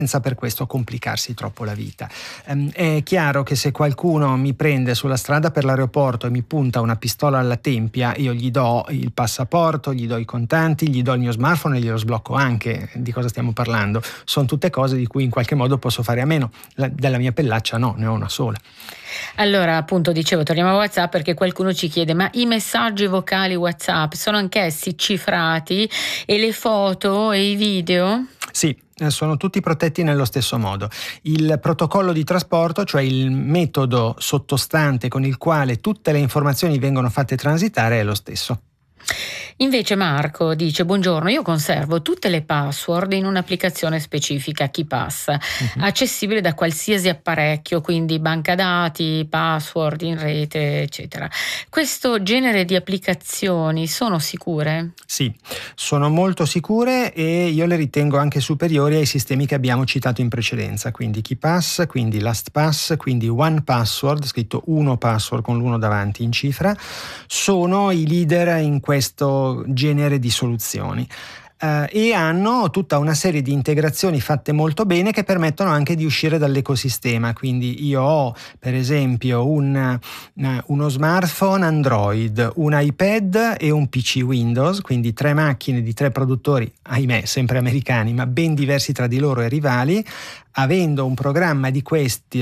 senza per questo complicarsi troppo la vita. È chiaro che se qualcuno mi prende sulla strada per l'aeroporto e mi punta una pistola alla tempia, io gli do il passaporto, gli do i contanti, gli do il mio smartphone e glielo sblocco anche. Di cosa stiamo parlando? Sono tutte cose di cui in qualche modo posso fare a meno. Della mia pellaccia no, ne ho una sola. Allora, appunto, dicevo, torniamo a WhatsApp perché qualcuno ci chiede: ma i messaggi vocali WhatsApp sono anch'essi cifrati, e le foto e i video? Sì, sono tutti protetti nello stesso modo. Il protocollo di trasporto, cioè il metodo sottostante con il quale tutte le informazioni vengono fatte transitare, è lo stesso. Invece Marco dice: buongiorno, io conservo tutte le password in un'applicazione specifica, KeePass, accessibile da qualsiasi apparecchio, quindi banca dati, password in rete, eccetera. Questo genere di applicazioni sono sicure? Sì, sono molto sicure e io le ritengo anche superiori ai sistemi che abbiamo citato in precedenza, quindi KeePass, quindi LastPass, quindi OnePassword, scritto uno password con l'uno davanti in cifra, sono i leader in questo genere di soluzioni. E hanno tutta una serie di integrazioni fatte molto bene che permettono anche di uscire dall'ecosistema. Quindi io ho per esempio uno smartphone Android, un iPad e un PC Windows, quindi 3 macchine di 3 produttori, ahimè sempre americani, ma ben diversi tra di loro e rivali. Avendo un programma di questi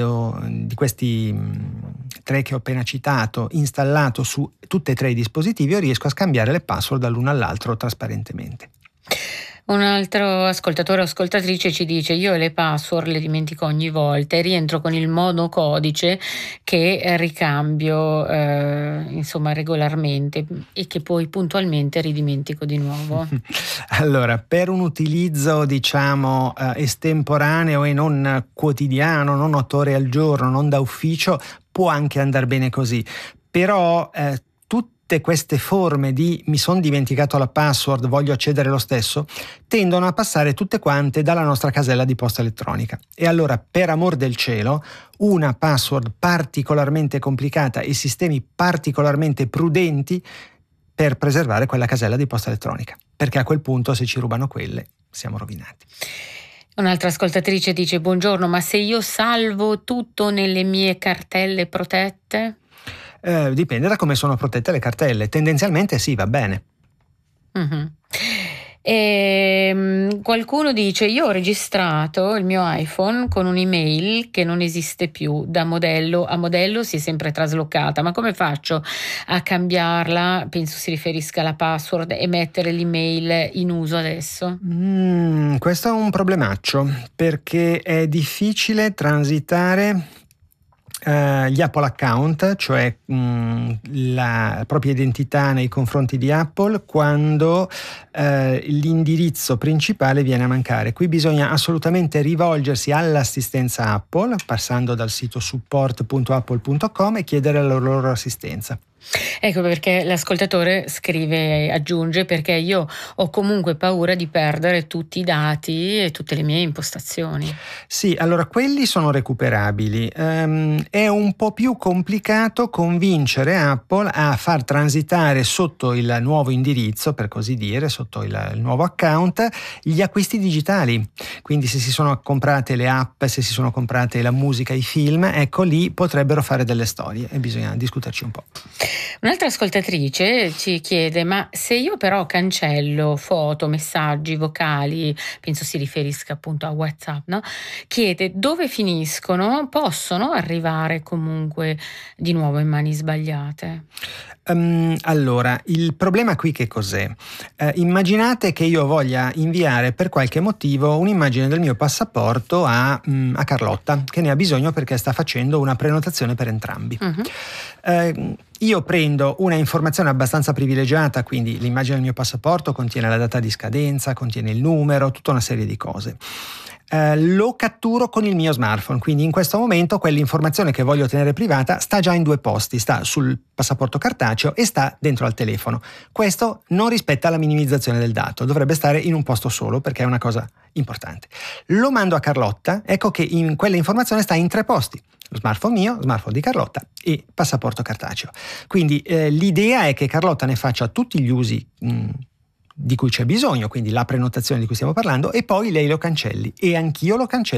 3 che ho appena citato installato su tutti e 3 i dispositivi, io riesco a scambiare le password dall'uno all'altro trasparentemente. Un altro ascoltatore o ascoltatrice ci dice: io le password le dimentico ogni volta e rientro con il monocodice che ricambio regolarmente e che poi puntualmente ridimentico di nuovo. Allora, per un utilizzo diciamo estemporaneo e non quotidiano, non 8 ore al giorno, non da ufficio, può anche andare bene così, però tutte queste forme di mi sono dimenticato la password, voglio accedere lo stesso, tendono a passare tutte quante dalla nostra casella di posta elettronica. E allora, per amor del cielo, una password particolarmente complicata e sistemi particolarmente prudenti per preservare quella casella di posta elettronica, perché a quel punto se ci rubano quelle siamo rovinati. Un'altra ascoltatrice dice: buongiorno, ma se io salvo tutto nelle mie cartelle protette? Dipende da come sono protette le cartelle. Tendenzialmente sì, va bene. Qualcuno dice: io ho registrato il mio iPhone con un'email che non esiste più, da modello a modello si è sempre traslocata, ma come faccio a cambiarla? Penso si riferisca alla password, e mettere l'email in uso adesso. Questo è un problemaccio, perché è difficile transitare gli Apple account, cioè la propria identità nei confronti di Apple, quando l'indirizzo principale viene a mancare. Qui bisogna assolutamente rivolgersi all'assistenza Apple, passando dal sito support.apple.com e chiedere la loro assistenza. Ecco perché l'ascoltatore scrive, aggiunge: perché io ho comunque paura di perdere tutti i dati e tutte le mie impostazioni. Sì, allora quelli sono recuperabili. È un po' più complicato convincere Apple a far transitare sotto il nuovo indirizzo, per così dire, sotto il nuovo account, gli acquisti digitali. Quindi se si sono comprate le app, se si sono comprate la musica, i film, ecco lì potrebbero fare delle storie e bisogna discuterci un po'. Un'altra ascoltatrice ci chiede: ma se io però cancello foto, messaggi vocali, penso si riferisca appunto a WhatsApp, no? Chiede dove finiscono, possono arrivare comunque di nuovo in mani sbagliate? Allora, il problema qui che cos'è? Immaginate che io voglia inviare per qualche motivo un'immagine del mio passaporto a Carlotta, che ne ha bisogno perché sta facendo una prenotazione per entrambi. Io prendo una informazione abbastanza privilegiata, quindi l'immagine del mio passaporto contiene la data di scadenza, contiene il numero, tutta una serie di cose. Lo catturo con il mio smartphone, quindi in questo momento quell'informazione che voglio tenere privata sta già in 2 posti, sta sul passaporto cartaceo e sta dentro al telefono. Questo non rispetta la minimizzazione del dato, dovrebbe stare in un posto solo perché è una cosa importante. Lo mando a Carlotta, ecco che in quella informazione sta in 3 posti: lo smartphone mio, smartphone di Carlotta e passaporto cartaceo. Quindi l'idea è che Carlotta ne faccia tutti gli usi di cui c'è bisogno, quindi la prenotazione di cui stiamo parlando, e poi lei lo cancelli e anch'io lo cancello